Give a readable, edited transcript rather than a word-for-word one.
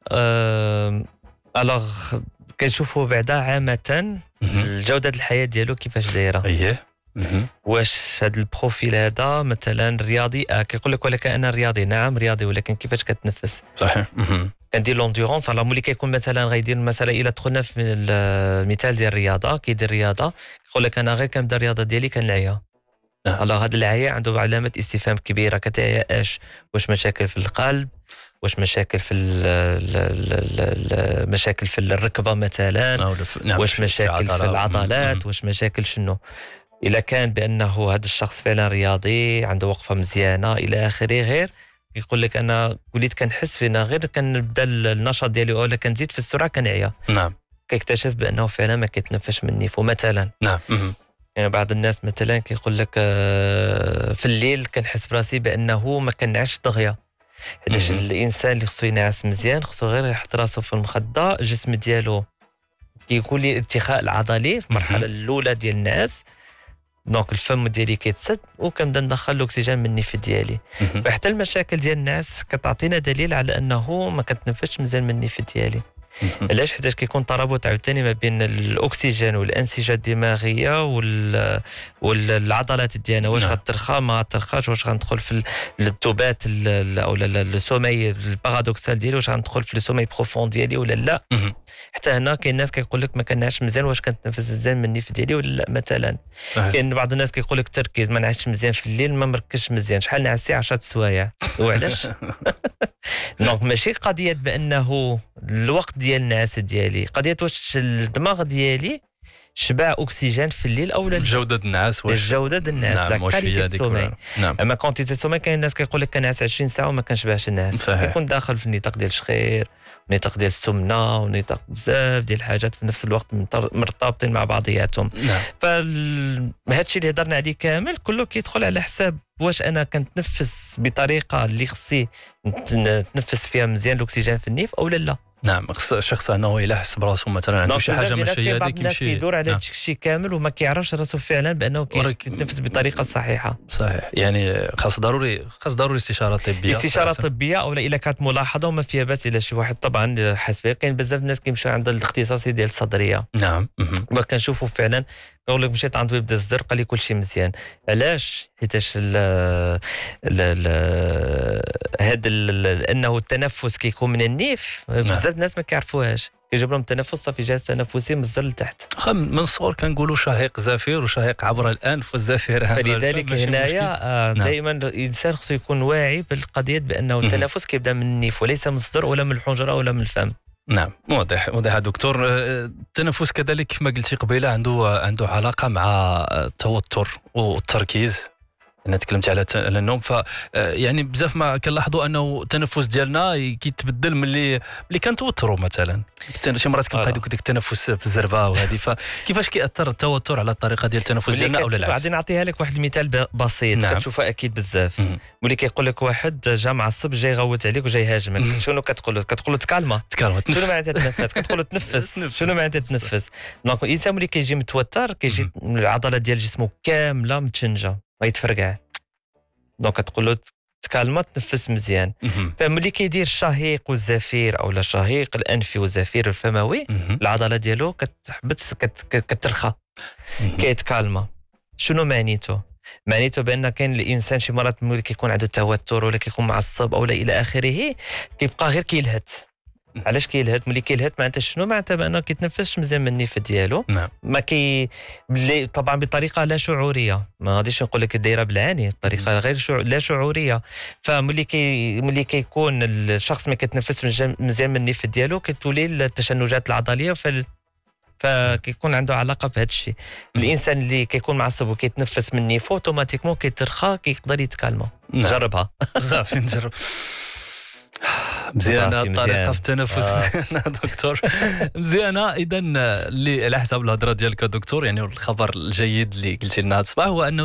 الوغ كنشوفوا بعدا عامة الجودة الحياة ديالو كيفاش دايرة. اييه. واش هذا البروفيل هذا مثلا رياضي كيقول لك ولكن انا رياضي، نعم رياضي، ولكن كيفاش كتنفس؟ صحيح. كندير لونديرونس. على مولي كيكون مثلا غيدير مثلا الا دخلنا في المثال ديال الرياضه، كيدير رياضه يقول لك انا غير كنبدا الرياضه ديالي كنعيا. الوغ هذا العيا عنده علامه استفهام كبيره. كتعيا اش؟ واش مشاكل في القلب؟ واش مشاكل في مشاكل في الركبه مثلا؟ واش مشاكل في العضلات؟ واش مشاكل شنو؟ إلا كان بأنه هذا الشخص فعلا رياضي عنده وقفة مزيانة إلى آخره، غير يقول لك أنا وليت كنحس فينا غير كنبدا النشاط ديالي ولا كنزيد في السرعة كنعيا. نعم. كيكتشف بأنه فعلا ما كيتنفش من نيفو مثلا. نعم. يعني بعض الناس مثلا كيقول لك في الليل كنحس براسي بأنه ما كنعش دغيا. حيت الإنسان اللي خصو ينعس مزيان خصو غير يحط راسو في المخدة، الجسم ديالو كيقول لي الارتخاء العضلي في المرحلة الأولى ديال النعاس. دونك الفم ديالي كيتسد وكنبدا ندخل الاكسجين من النيف ديالي. فحتى المشاكل ديال الناس كتعطينا دليل على انه ما كتنفسش مزيان من النيف ديالي. علاش؟ حيت كيكون ترابط عاوتاني ما بين الاكسجين والانسجه الدماغيه والعضلات ديالنا. واش غترخى ما ترخاش؟ واش غندخل في الذبات او السومي البارادوكسال ديالي؟ واش غندخل في السومي بروفون ديالي ولا لا؟ حتى هنا كاين الناس كيقول لك ما كنعش مزيان، واش كنتنفس مزيان من النيف ديالي ولا لا مثلا. كاين بعض الناس كيقول لك التركيز، ما نعسش مزيان في الليل، ما مركزش مزيان. شحال نعسي 10 سوايع وعلاش؟ دونك ماشي قضيه بانه الوقت ديال النعاس ديالي، قضيه واش الدماغ ديالي شبع اكسجين في الليل او لا. جوده النعاس، واش جوده النعاس لا كاليتي السومي. نعم. اما كونتيتي السومي كاين الناس كيقول لك كنعس 20 ساعه وما كنشبعش النعاس. كيكون داخل في النطاق ديال الشخير ونطاق ديال السمنه ونطاق بزاف ديال الحاجات في نفس الوقت مرتبطين مع بعضياتهم. فهذا الشيء اللي هضرنا عليه كامل كله كيدخل على حساب واش انا كنتنفس بطريقه اللي خصي نتنفس فيها مزيان الاكسجين في النيف او لا. نعم. خص الشخص انه الا حس براسو مثلا عنده شي حاجه ماشي هذيك يمشي يدور على الشيء كامل وما كيعرفش راسو فعلا بانه كيتنفس بطريقه صحيحه. صحيح. يعني خاص ضروري استشاره طبيه او الا كانت ملاحظه وما فيها باس الى شي واحد طبعا حسب. كاين بزاف الناس كيمشيو عند الاختصاصي ديال الصدريه. نعم. كنشوفوا فعلا يقول لك مشيت عند طبيب الزر قال لي كل شيء مزيان. علاش؟ حيتاش هذا انه التنفس كيكون من النيف. بزاف الناس ما كيعرفوهاش، كيجيب لهم التنفس صافي جهاز تنفسي من الزر لتحت. من الصغر كنقولوا شهيق زفير وشهيق عبر الانف والزفير. فلذلك هنايا دائما الانسان خصو يكون واعي بالقضيه بانه التنفس كيبدا من النيف وليس من الصدر ولا من الحنجره ولا من الفم. نعم. واضح دكتور. التنفس كذلك كما قلتي قبيله عنده علاقه مع التوتر والتركيز. انا تكلمت على النوم، ف يعني بزاف ما كنلاحظوا انه التنفس ديالنا كيتبدل ملي كنتوتروا مثلا. شي مرات كنبقى ديك التنفس بالزربه وهذه، فكيفاش كيأثر التوتر على الطريقه ديال التنفس ديالنا او العكس؟ غادي نعطيها لك واحد المثال بسيط. نعم. كتشوفها اكيد بزاف. ملي كيقول لك واحد جا معصب جاي يغوت عليك وجاي يهاجمك، شنو كتقول له؟ تكالما. شنو معناتها تنفس؟ كتقول له تنفس. شنو معناتها تنفس؟ دونك الانسان ملي كيجي متوتر كيجي العضلات ديال جسمه كامله متشنجه غيتفرقع. دونك تقول له تكالما تنفس مزيان. فملي كيدير الشهيق والزفير او الشهيق الانفي والزفير الفموي، العضله ديالو كتحبس كترخى كيتكالما. شنو معنيته بان كاين الانسان شي مرات ملي كيكون عنده توتر ولا كيكون معصب او لا الى اخره كيبقى غير كيلهث. علاش كيلهث؟ ملي كيلهث معناتها شنو؟ معناتها بانه كيتنفسش مزيان من النيف ديالو. نعم. ما طبعا بطريقه لا شعوريه، ما غاديش نقول لك دايره بالعاني، طريقه غير لا شعوريه. ملي كيكون الشخص ما كيتنفسش مزيان من النيف ديالو كتولي التشنجات العضليه فكيكون عنده علاقه بهذا الشيء. الانسان اللي كيكون معصب وكيتنفس من نيفو اوتوماتيكمون كيترخى كيقدر يتكالما. جربها. صافي نجرب. مزيانه الطريقه في التنفس. دكتور مزيانه. اذا اللي على حسب الهضره ديالك دكتور، يعني الخبر الجيد اللي قلتي لنا هذا الصباح هو انه